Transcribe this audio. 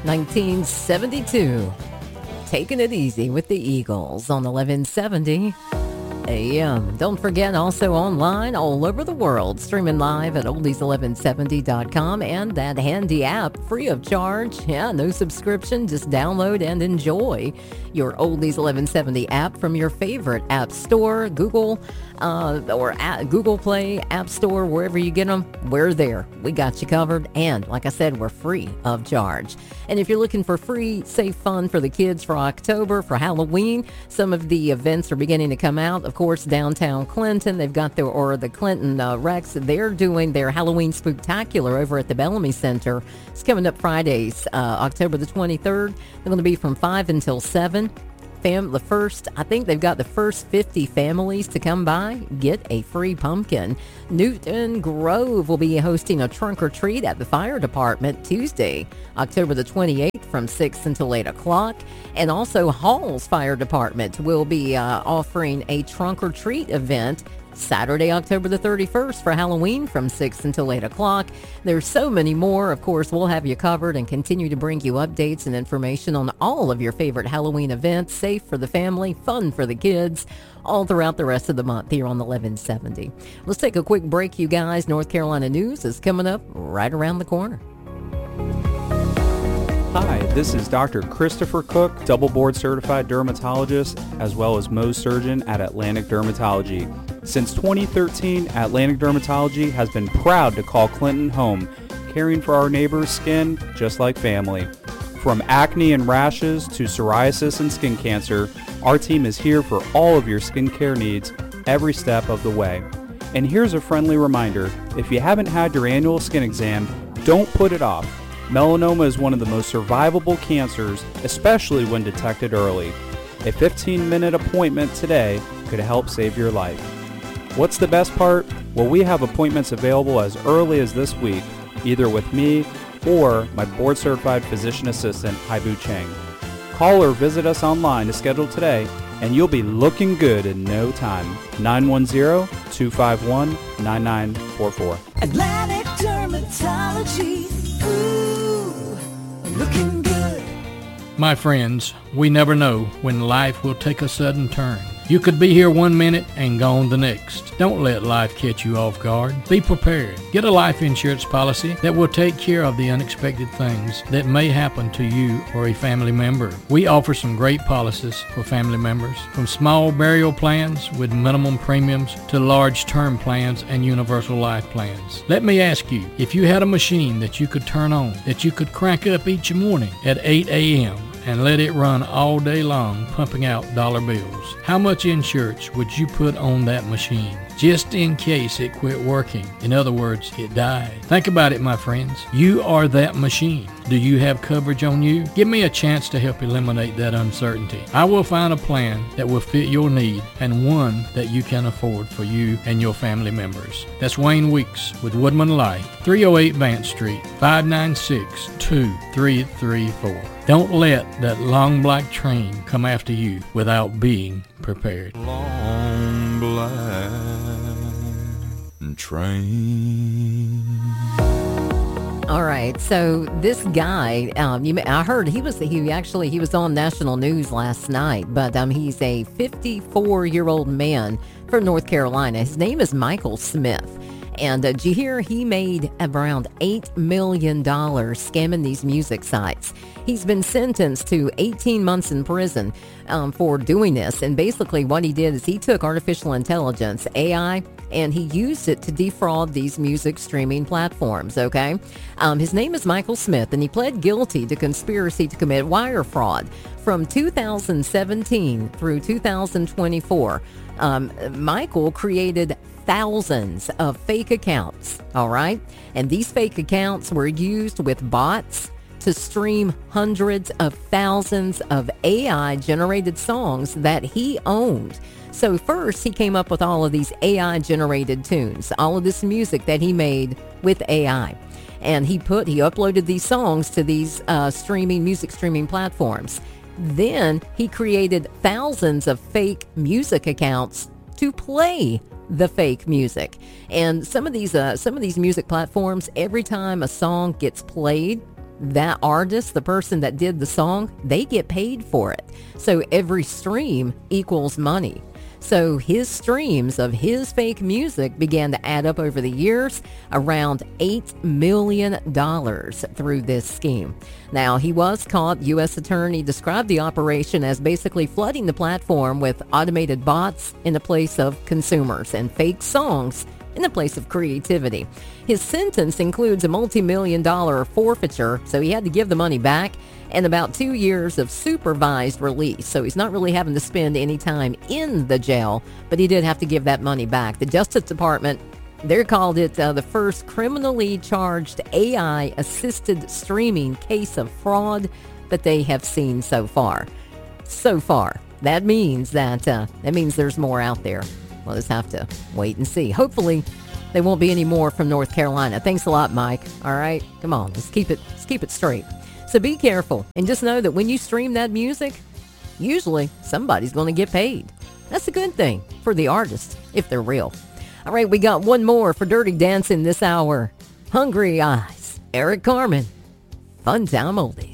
1972. Taking it easy with the Eagles on 1170 AM. Don't forget, also online all over the world, streaming live at oldies1170.com and that handy app free of charge. Yeah, no subscription, just download and enjoy your Oldies 1170 app from your favorite app store, Google or Google Play, App Store, wherever you get them. We're there. We got you covered. And like I said, we're free of charge. And if you're looking for free, safe fun for the kids for October, for Halloween, some of the events are beginning to come out. Of course, downtown Clinton, they've got the Clinton Rex. They're doing their Halloween Spooktacular over at the Bellamy Center. It's coming up Fridays, October the 23rd. They're going to be from 5 until 7. I think they've got the first 50 families to come by, get a free pumpkin. Newton Grove will be hosting a trunk or treat at the fire department Tuesday, October the 28th from 6 until 8 o'clock. And also Hall's Fire Department will be offering a trunk or treat event Saturday, October the 31st for Halloween from 6 until 8 o'clock. There's so many more. Of course, we'll have you covered and continue to bring you updates and information on all of your favorite Halloween events, safe for the family, fun for the kids, all throughout the rest of the month here on the 1170. Let's take a quick break, you guys. North Carolina news is coming up right around the corner. Hi, this is Dr. Christopher Cook, double board certified dermatologist, as well as Mohs surgeon at Atlantic Dermatology. Since 2013, Atlantic Dermatology has been proud to call Clinton home, caring for our neighbors' skin just like family. From acne and rashes to psoriasis and skin cancer, our team is here for all of your skincare needs every step of the way. And here's a friendly reminder, if you haven't had your annual skin exam, don't put it off. Melanoma is one of the most survivable cancers, especially when detected early. A 15-minute appointment today could help save your life. What's the best part? Well, we have appointments available as early as this week, either with me or my board-certified physician assistant, Haibu Cheng. Call or visit us online to schedule today, and you'll be looking good in no time. 910-251-9944. Atlantic Dermatology. Ooh, looking good. My friends, we never know when life will take a sudden turn. You could be here one minute and gone the next. Don't let life catch you off guard. Be prepared. Get a life insurance policy that will take care of the unexpected things that may happen to you or a family member. We offer some great policies for family members, from small burial plans with minimum premiums to large term plans and universal life plans. Let me ask you, if you had a machine that you could turn on, that you could crank up each morning at 8 a.m., and let it run all day long pumping out dollar bills, how much insurance would you put on that machine just in case it quit working? In other words, it died. Think about it, my friends. You are that machine. Do you have coverage on you? Give me a chance to help eliminate that uncertainty. I will find a plan that will fit your need and one that you can afford for you and your family members. That's Wayne Weeks with Woodman Life, 308 Vance Street, 596-2334. Don't let that long black train come after you without being prepared. Long black train. All right, so this guy, I heard he was on national news last night, but he's a 54-year-old man from North Carolina. His name is Michael Smith. And did you hear he made around $8 million scamming these music sites? He's been sentenced to 18 months in prison for doing this. And basically what he did is he took artificial intelligence, AI, and he used it to defraud these music streaming platforms, okay? His name is Michael Smith, and he pled guilty to conspiracy to commit wire fraud. From 2017 through 2024, Michael created thousands of fake accounts, all right? And these fake accounts were used with bots to stream hundreds of thousands of AI-generated songs that he owned. So first, he came up with all of these AI-generated tunes, all of this music that he made with AI. And he uploaded these songs to these music streaming platforms. Then he created thousands of fake music accounts to play the fake music. And some of these music platforms, every time a song gets played, that artist, the person that did the song, they get paid for it. So every stream equals money. So his streams of his fake music began to add up over the years, around $8 million through this scheme. Now, he was caught. U.S. Attorney described the operation as basically flooding the platform with automated bots in the place of consumers and fake songs in the place of creativity. His sentence includes a multi-million-dollar forfeiture, so he had to give the money back, and about 2 years of supervised release. So he's not really having to spend any time in the jail, but he did have to give that money back. The Justice Department, they called it the first criminally charged AI-assisted streaming case of fraud that they have seen so far. So far. That means there's more out there. We'll just have to wait and see. Hopefully, there won't be any more from North Carolina. Thanks a lot, Mike. All right, come on, let's keep it straight. So be careful, and just know that when you stream that music, usually somebody's going to get paid. That's a good thing for the artist, if they're real. All right, we got one more for Dirty Dancing this hour. Hungry Eyes, Eric Carmen, Fun Time Oldies.